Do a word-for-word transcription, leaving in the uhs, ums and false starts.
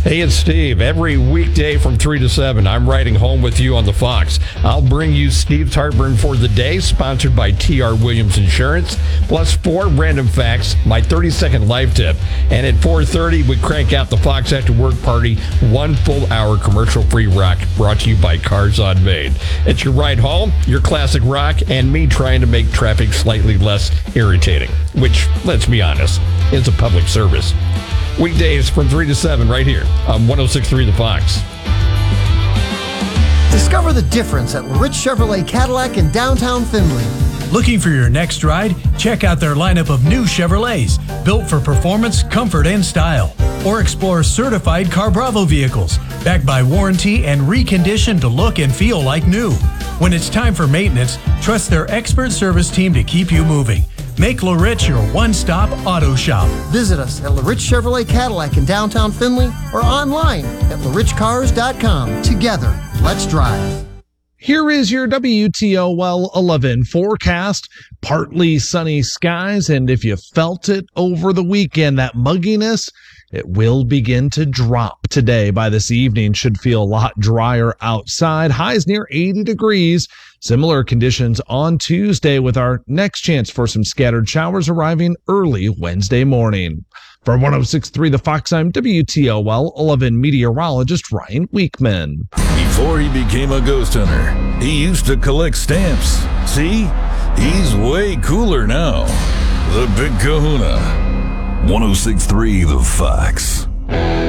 Hey, it's Steve. Every weekday from three to seven, I'm riding home with you on the Fox. I'll bring you Steve's Heartburn for the Day, sponsored by T R Williams Insurance, plus four random facts, my thirty-second life tip. And at four thirty, we crank out the Fox After Work Party, one full hour commercial-free rock, brought to you by Cars on Main. It's your ride home, your classic rock, and me trying to make traffic slightly less irritating, which, let's be honest, is a public service. Weekdays from three to seven right here on one oh six point three The Fox. Discover the difference at LaRich Chevrolet Cadillac in downtown Findlay. Looking for your next ride? Check out their lineup of new Chevrolets, built for performance, comfort, and style. Or explore certified CarBravo vehicles, backed by warranty and reconditioned to look and feel like new. When it's time for maintenance, trust their expert service team to keep you moving. Make LaRich your one-stop auto shop. Visit us at LaRich Chevrolet Cadillac in downtown Findlay or online at la rich cars dot com. Together, let's drive. Here is your W T O L eleven forecast. Partly sunny skies, and if you felt it over the weekend, that mugginess, it will begin to drop today. By this evening, should feel a lot drier outside. Highs near eighty degrees. Similar conditions on Tuesday, with our next chance for some scattered showers arriving early Wednesday morning. For one oh six point three The Fox, I'm W T O L eleven meteorologist Ryan Weekman. Before he became a ghost hunter, he used to collect stamps. See? He's way cooler now. The Big Kahuna. one oh six point three The Fox.